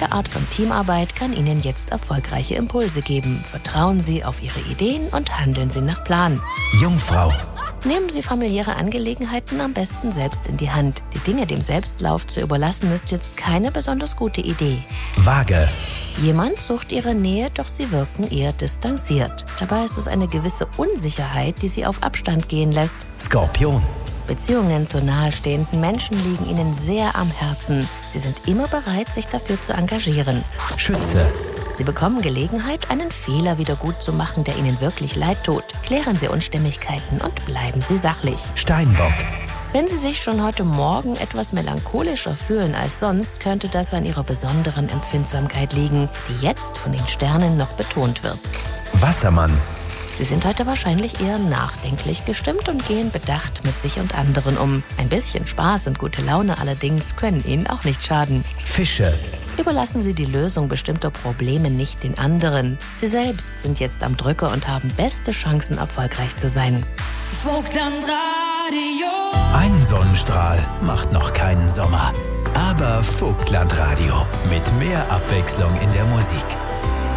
Bestimmte Art von Teamarbeit kann Ihnen jetzt erfolgreiche Impulse geben. Vertrauen Sie auf Ihre Ideen und handeln Sie nach Plan. Jungfrau. Nehmen Sie familiäre Angelegenheiten am besten selbst in die Hand. Die Dinge dem Selbstlauf zu überlassen, ist jetzt keine besonders gute Idee. Waage. Jemand sucht Ihre Nähe, doch Sie wirken eher distanziert. Dabei ist es eine gewisse Unsicherheit, die Sie auf Abstand gehen lässt. Skorpion. Beziehungen zu nahestehenden Menschen liegen Ihnen sehr am Herzen. Sie sind immer bereit, sich dafür zu engagieren. Schütze. Sie bekommen Gelegenheit, einen Fehler wieder gut zu machen, der Ihnen wirklich leid tut. Klären Sie Unstimmigkeiten und bleiben Sie sachlich. Steinbock. Wenn Sie sich schon heute Morgen etwas melancholischer fühlen als sonst, könnte das an Ihrer besonderen Empfindsamkeit liegen, die jetzt von den Sternen noch betont wird. Wassermann. Sie sind heute wahrscheinlich eher nachdenklich gestimmt und gehen bedacht mit sich und anderen um. Ein bisschen Spaß und gute Laune allerdings können Ihnen auch nicht schaden. Fische. Überlassen Sie die Lösung bestimmter Probleme nicht den anderen. Sie selbst sind jetzt am Drücker und haben beste Chancen, erfolgreich zu sein. Vogtlandradio. Ein Sonnenstrahl macht noch keinen Sommer. Aber Vogtlandradio mit mehr Abwechslung in der Musik.